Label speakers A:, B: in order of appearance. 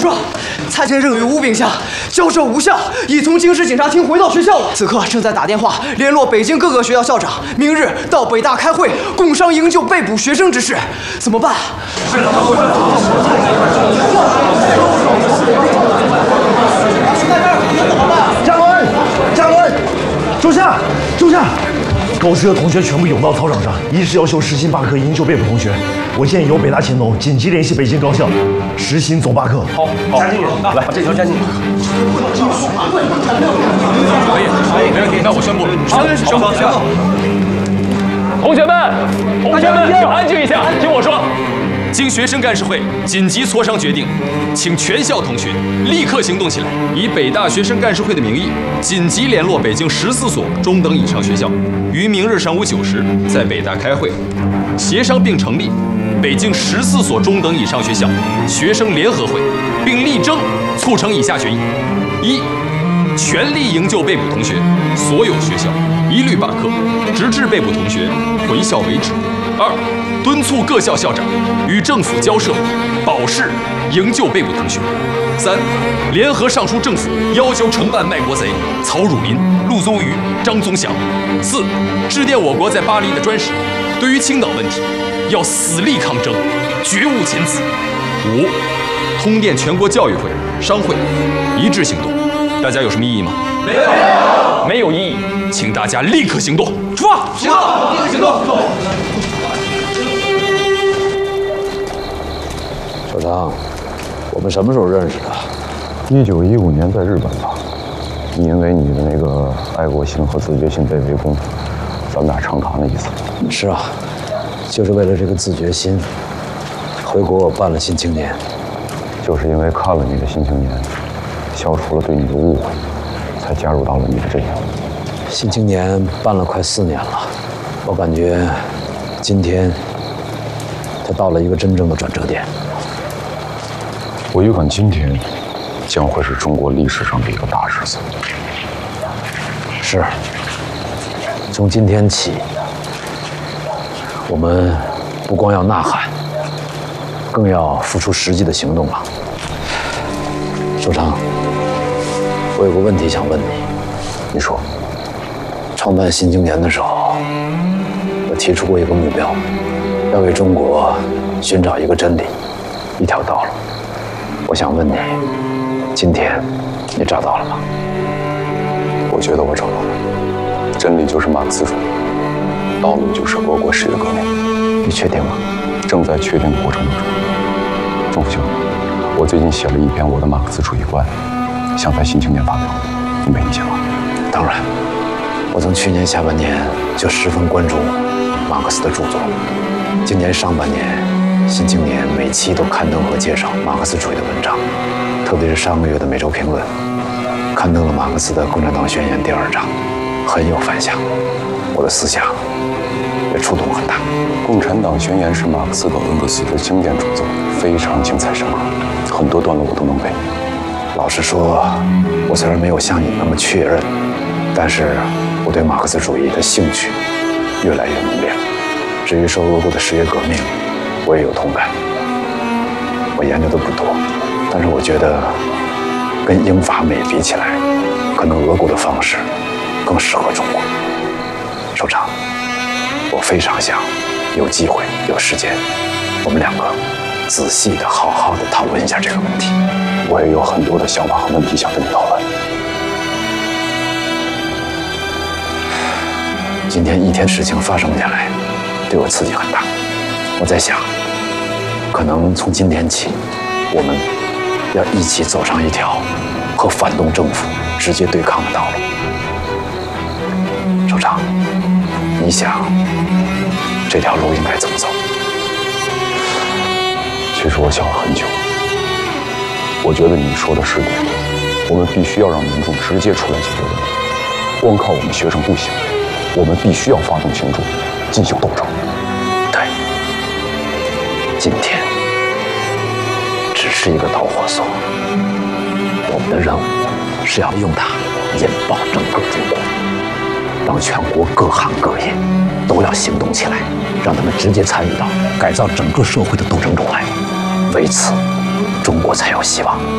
A: 状，蔡先生与吴秉下交涉无效，已从京师警察厅回到学校了。此刻正在打电话联络北京各个学校校长，明日到北大开会，共商营救被捕学生之事。怎么办？
B: 站稳，站稳，住下，住下。高区的同学全部涌到操场上，一是要求实行罢课营救被捕同学。我建议由北大前头紧急联系北京高校，实行总罢课。
C: 好，加进去，来，把这条加进去。可以，没问题。那我宣布，宣布。同学们，请安静一下，听我说。经学生干事会紧急磋商决定，请全校同学立刻行动起来，以北大学生干事会的名义，紧急联络北京14所中等以上学校，于明日上午9时在北大开会，协商并成立北京14所中等以上学校学生联合会，并力争促成以下决议：一、全力营救被捕同学，所有学校一律罢课，直至被捕同学回校为止；二、敦促各校校长与政府交涉，保释营救被捕同学；三、联合上书政府，要求惩办卖国贼曹汝霖、陆宗舆、张宗祥；四、致电我国在巴黎的专使，对于青岛问题要死力抗争，绝无仅此；五、通电全国教育会、商会，一致行动。大家有什么异议吗？没有异议，请大家立刻行动，出发！行动，立刻行动！
D: 首长，我们什么时候认识的
E: ？1915年在日本吧。你因为你的那个爱国心和自觉心被围攻，咱们俩长谈了一次。
D: 是啊，就是为了这个自觉心，回国我办了《新青年》，
E: 就是因为看了你的《新青年》，消除了对你的误会，才加入到了你的阵营。
D: 《新青年》办了快4年了，我感觉今天它到了一个真正的转折点。
E: 我预感今天将会是中国历史上的一个大日子。
D: 是，从今天起，我们不光要呐喊，更要付出实际的行动了。首长，我有个问题想问你。
E: 你说。
D: 创办《新青年》的时候，我提出过一个目标，要为中国寻找一个真理，一条道路。我想问你，今天你找到了吗？
E: 我觉得我找到了，真理就是马克思主义，道路就是俄国十月革命。
D: 你确定吗？
E: 正在确定的过程当中。钟福兄，我最近写了一篇我的马克思主义观，想在《新青年》发表，你没意见吗？
D: 当然，我从去年下半年就十分关注马克思的著作，今年上半年。《新青年》每期都刊登和介绍马克思主义的文章，特别是上个月的《每周评论》，刊登了马克思的《共产党宣言》第2章，很有反响，我的思想也触动很大。
E: 《共产党宣言》是马克思和恩格斯的经典著作，非常精彩深刻，很多段落我都能背。
D: 老实说，我虽然没有像你那么确认，但是我对马克思主义的兴趣越来越浓烈。至于受俄国的10月革命，我也有同感。我研究的不多，但是我觉得跟英法美比起来，可能俄国的方式更适合中国。首长，我非常想有机会有时间，我们2个仔细的好好的讨论一下这个问题。
E: 我也有很多的想法和问题想跟你讨论。
D: 今天一天事情发生下来，对我刺激很大。我在想，可能从今天起，我们要一起走上一条和反动政府直接对抗的道路。首长，你想这条路应该怎么走？
E: 其实我想了很久，我觉得你说的是对的，我们必须要让民众直接出来解决问题，光靠我们学生不行，我们必须要发动群众进行斗争。
D: 对，今天只是一个导火索，我们的任务是要用它引爆整个中国，让全国各行各业都要行动起来，让他们直接参与到改造整个社会的斗争中来。为此，中国才有希望。